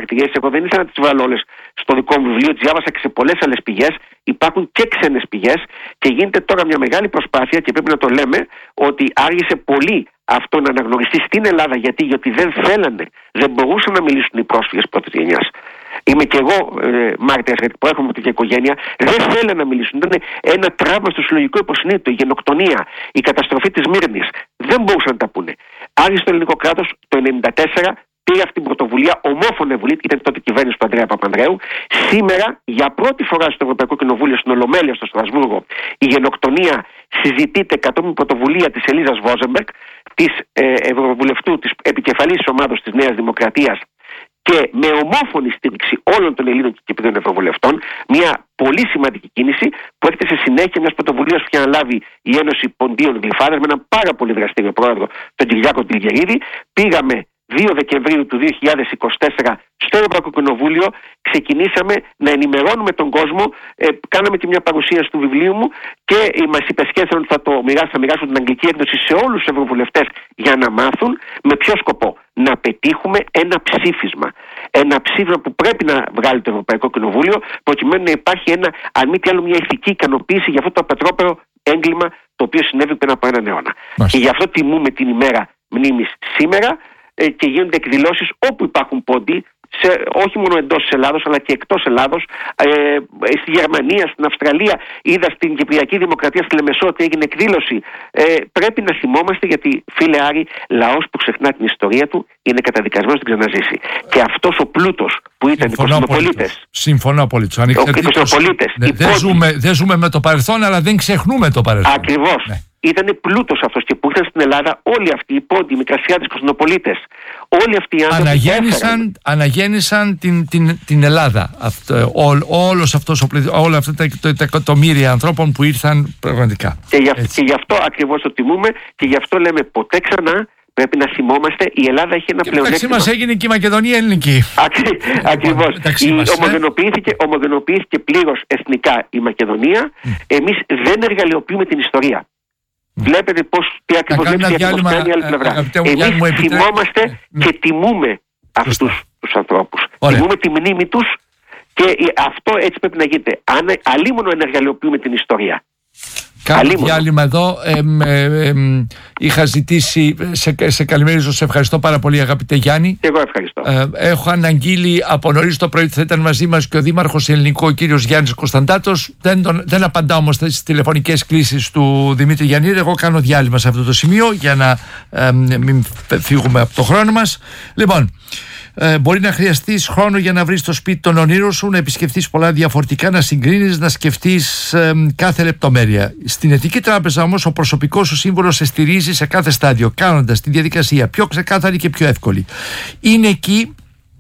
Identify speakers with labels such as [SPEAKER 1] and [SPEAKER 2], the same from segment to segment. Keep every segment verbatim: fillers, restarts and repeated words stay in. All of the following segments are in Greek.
[SPEAKER 1] μαρτυρίες. Εγώ δεν ήθελα να τις βάλω όλες στο δικό μου βιβλίο, τις διάβασα και σε πολλές άλλες πηγές. Υπάρχουν και ξένες πηγές και γίνεται τώρα μια μεγάλη προσπάθεια και πρέπει να το λέμε ότι άργησε πολύ αυτό να αναγνωριστεί στην Ελλάδα. Γιατί, γιατί δεν θέλανε, δεν μπορούσαν να μιλήσουν οι πρόσφυγες πρώτης γενιάς. Είμαι και εγώ ε, μάρτυρας, γιατί προέρχομαι από την οικογένεια. Δεν θέλανε να μιλήσουν. Ήταν ένα τραύμα στο συλλογικό υποσυνείδητο, η γενοκτονία, η καταστροφή της Μύρνης. Δεν μπορούσαν να τα πούνε. Άργησε το ελληνικό κράτος το χίλια εννιακόσια ενενήντα τέσσερα, πήρε αυτή την πρωτοβουλία, ομόφωνα Βουλή, ήταν τότε κυβέρνηση του Ανδρέα Παπανδρέου. Σήμερα, για πρώτη φορά στο Ευρωπαϊκό Κοινοβούλιο, στην Ολομέλεια στο Στρασβούργο, η γενοκτονία συζητείται κατόπιν πρωτοβουλία της Ελίζας Βόζεμπεργκ, της ε, Ευρωβουλευτού, της επικεφαλής της ομάδος της Νέας Δημοκρατίας, και με ομόφωνη στήριξη όλων των Ελλήνων και Κυπρίων Ευρωβουλευτών, μια πολύ σημαντική κίνηση που έρχεται σε συνέχεια μιας πρωτοβουλίας που είχε αναλάβει η Ένωση Ποντίων Γλυφάδας με έναν πάρα πολύ δραστήριο πρόεδρο, τον Κυριάκο Τιλγερίδη. Πήγαμε δύο Δεκεμβρίου του δύο χιλιάδες είκοσι τέσσερα στο Ευρωπαϊκό Κοινοβούλιο, ξεκινήσαμε να ενημερώνουμε τον κόσμο. Ε, κάναμε και μια παρουσίαση του βιβλίου μου και μας υπεσχέθηκαν ότι θα το μοιράσουν, θα μοιράσουν την αγγλική έκδοση σε όλους τους ευρωβουλευτές για να μάθουν. Με ποιο σκοπό? Να πετύχουμε ένα ψήφισμα. Ένα ψήφισμα που πρέπει να βγάλει το Ευρωπαϊκό Κοινοβούλιο, προκειμένου να υπάρχει ένα, αν μη τι άλλο, μια ηθική ικανοποίηση για αυτό το απετρόπαιο έγκλημα το οποίο συνέβη πριν από έναν αιώνα. Μάλιστα. Και γι' αυτό τιμούμε την ημέρα μνήμης σήμερα. Και γίνονται εκδηλώσεις όπου υπάρχουν πόντοι, σε, όχι μόνο εντός της Ελλάδος αλλά και εκτός Ελλάδος, ε, στη Γερμανία, στην Αυστραλία. Είδα στην Κυπριακή Δημοκρατία, στη Λεμεσό, ότι έγινε εκδήλωση. Ε, πρέπει να θυμόμαστε, γιατί, φίλε Άρη, λαός που ξεχνά την ιστορία του είναι καταδικασμένος να την ξαναζήσει. Και αυτός ο πλούτος που ήταν οι κοσμοπολίτες.
[SPEAKER 2] Συμφωνώ απολύτως. Οι
[SPEAKER 1] κοσμοπολίτες.
[SPEAKER 2] Δεν ζούμε, δε ζούμε με το παρελθόν, αλλά δεν ξεχνούμε το παρελθόν.
[SPEAKER 1] Ακριβώς. Ναι. Ήταν πλούτος αυτός και που ήρθαν στην Ελλάδα όλοι αυτοί οι πόντοι, οι μικρασιάτες, κοσμοπολίτες. Όλοι αυτοί οι άνθρωποι
[SPEAKER 2] αναγέννησαν, αναγέννησαν την, την, την Ελλάδα. Αυτό, ό, όλος αυτός, όλα αυτά τα, τα, τα εκατομμύρια ανθρώπων που ήρθαν πραγματικά.
[SPEAKER 1] Και, για, και γι' αυτό ακριβώς το τιμούμε και γι' αυτό λέμε ποτέ ξανά. Πρέπει να θυμόμαστε, η Ελλάδα έχει ένα πλεονέκτημα.
[SPEAKER 2] Εντάξει, μας έγινε και η Μακεδονία ελληνική.
[SPEAKER 1] Ακριβώς. Ομογενοποιήθηκε, ομογενοποιήθηκε πλήρως εθνικά η Μακεδονία. Mm. Εμείς δεν εργαλειοποιούμε την ιστορία. Mm. Βλέπετε πώς, τι ακριβώς λέει η άλλη πλευρά. Εμείς θυμόμαστε mm. και τιμούμε αυτούς τους ανθρώπους. Ωραία. Τιμούμε τη μνήμη τους και αυτό έτσι πρέπει να γίνεται. Αν αλίμονο ενεργαλειοποιούμε την ιστορία.
[SPEAKER 2] Κάνω διάλειμμα εδώ. Ε, ε, ε, είχα ζητήσει, σε, σε καλημερίζω, σε ευχαριστώ πάρα πολύ, αγαπητέ Γιάννη.
[SPEAKER 1] Και εγώ ευχαριστώ.
[SPEAKER 2] Ε, έχω αναγγείλει από νωρίς το πρωί ότι θα ήταν μαζί μας και ο Δήμαρχος Ελληνικού, ο κύριος Γιάννης Κωνσταντάτος. Δεν, τον, δεν απαντάω όμως στις τηλεφωνικές κλήσεις του Δημήτρη Γιαννίδη. Εγώ κάνω διάλειμμα σε αυτό το σημείο για να ε, μην φύγουμε από το χρόνο μας. Λοιπόν, Ε, μπορεί να χρειαστείς χρόνο για να βρεις το σπίτι των ονείρων σου, να επισκεφτείς πολλά διαφορετικά, να συγκρίνεις, να σκεφτείς ε, κάθε λεπτομέρεια. Στην Εθνική Τράπεζα όμως ο προσωπικός σου σύμβουλος σε στηρίζει σε κάθε στάδιο, κάνοντας τη διαδικασία πιο ξεκάθαρη και πιο εύκολη. Είναι εκεί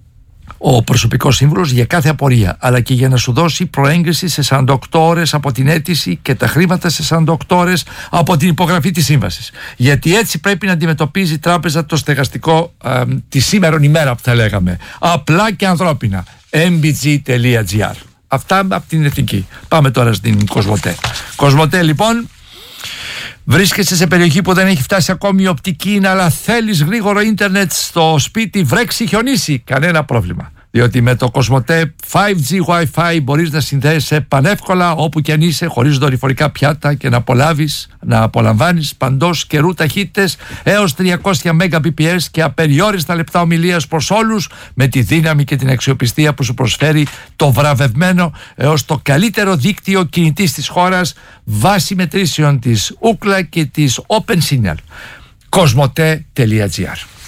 [SPEAKER 2] ο προσωπικός σύμβουλος για κάθε απορία, αλλά και για να σου δώσει προέγκριση σε σαράντα οκτώ ώρες από την αίτηση και τα χρήματα σε σαράντα οκτώ ώρες από την υπογραφή της σύμβασης. Γιατί έτσι πρέπει να αντιμετωπίζει η τράπεζα το στεγαστικό ε, τη σήμερον ημέρα που θα λέγαμε. Απλά και ανθρώπινα. εμ μπι τζι τελεία τζι άρ. Αυτά από την Εθνική. Πάμε τώρα στην Κοσμοτέ. Κοσμοτέ λοιπόν. Βρίσκεσαι σε περιοχή που δεν έχει φτάσει ακόμη η οπτική, αλλά θέλεις γρήγορο ίντερνετ στο σπίτι, βρέξει, χιονίσει. Κανένα πρόβλημα. Διότι με το Κοσμοτέ φάιβ τζι Wi-Fi μπορείς να συνδέεσαι πανεύκολα όπου και αν είσαι, χωρίς δορυφορικά πιάτα, και να απολαύεις, να απολαμβάνεις παντός καιρού ταχύτητες έως τριακόσια Mbps και απεριόριστα λεπτά ομιλίας προς όλους, με τη δύναμη και την αξιοπιστία που σου προσφέρει το βραβευμένο έως το καλύτερο δίκτυο κινητής της χώρας βάσει μετρήσεων της Ookla και της OpenSignal. κοσμοτέ τελεία τζι άρ.